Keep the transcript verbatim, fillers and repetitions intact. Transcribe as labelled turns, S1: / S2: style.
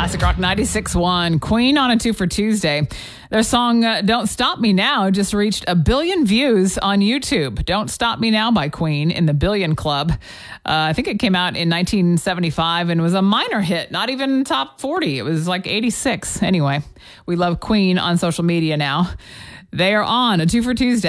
S1: Classic Rock ninety-six point one. Queen on a two for Tuesday. Their song uh, Don't Stop Me Now just reached a billion views on YouTube. Don't Stop Me Now by Queen in the Billion Club. Uh, I think it came out in nineteen seventy-five and was a minor hit, not even top forty. It was like eighty-six. Anyway, we love Queen on social media now. They are on a two for Tuesday.